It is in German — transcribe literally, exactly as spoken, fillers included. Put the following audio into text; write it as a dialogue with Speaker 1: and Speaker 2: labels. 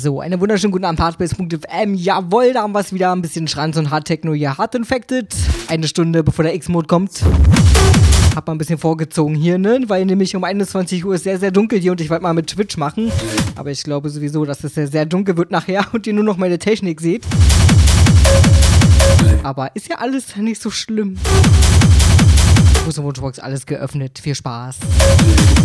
Speaker 1: So, einen wunderschönen guten Abend, Hardbase Punkt F M. Jawohl, da haben wir es wieder. Ein bisschen Schranz und Hardtechno hier. Hard Infected. Eine Stunde bevor der X-Mode kommt. Hab mal ein bisschen vorgezogen hier, ne? Weil nämlich um einundzwanzig Uhr ist sehr, sehr dunkel hier und ich wollte mal mit Twitch machen. Aber ich glaube sowieso, dass es sehr, sehr dunkel wird nachher und ihr nur noch meine Technik seht. Aber ist ja alles nicht so schlimm. Gruß und Wunschbox, alles geöffnet. Viel Spaß.